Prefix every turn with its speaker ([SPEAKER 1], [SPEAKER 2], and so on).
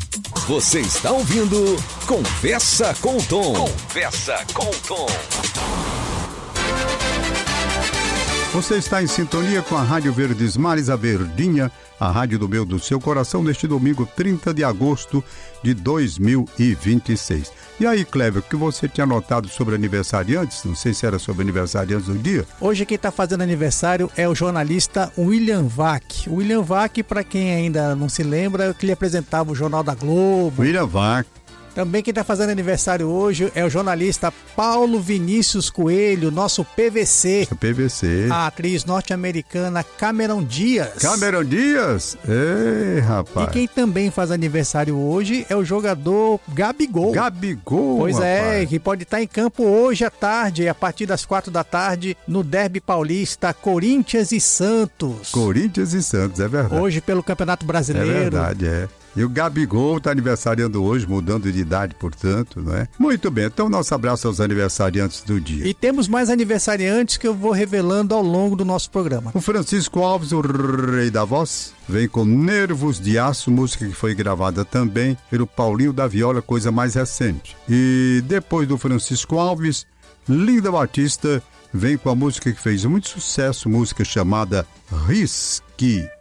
[SPEAKER 1] Você está ouvindo Conversa com o Tom. Conversa com o Tom.
[SPEAKER 2] Você está em sintonia com a Rádio Verdes Mares, a Verdinha, a rádio do meu, do seu coração, neste domingo 30 de agosto de 2026. E aí, Cleber, o que você tinha notado sobre aniversariantes? Não sei se era sobre aniversariantes do dia.
[SPEAKER 3] Hoje quem está fazendo aniversário é o jornalista William Vac. O William Vac, para quem ainda não se lembra, é o que ele apresentava o Jornal da Globo.
[SPEAKER 2] William Vac.
[SPEAKER 3] Também quem está fazendo aniversário hoje é o jornalista Paulo Vinícius Coelho, nosso PVC.
[SPEAKER 2] PVC.
[SPEAKER 3] A atriz norte-americana Cameron Diaz.
[SPEAKER 2] Cameron Diaz? Ei, rapaz.
[SPEAKER 3] E quem também faz aniversário hoje é o jogador Gabigol.
[SPEAKER 2] Gabigol,
[SPEAKER 3] Pois
[SPEAKER 2] rapaz.
[SPEAKER 3] é, que pode estar em campo hoje à tarde, a partir das 4 da tarde, no Derby Paulista, Corinthians e Santos.
[SPEAKER 2] Corinthians e Santos, é verdade.
[SPEAKER 3] Hoje pelo Campeonato Brasileiro.
[SPEAKER 2] É verdade, é. E o Gabigol está aniversariando hoje, mudando de idade, portanto, não é? Muito bem, então nosso abraço aos aniversariantes do dia.
[SPEAKER 3] E temos mais aniversariantes que eu vou revelando ao longo do nosso programa.
[SPEAKER 2] O Francisco Alves, o rei da voz, vem com Nervos de Aço, música que foi gravada também pelo Paulinho da Viola, coisa mais recente. E depois do Francisco Alves, Linda Batista vem com a música que fez muito sucesso, música chamada Risque.